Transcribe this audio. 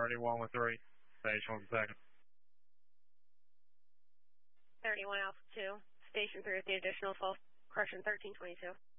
31 with 3. Station 1 second. 31 Alpha 2. Station 3 with the additional false correction 1322.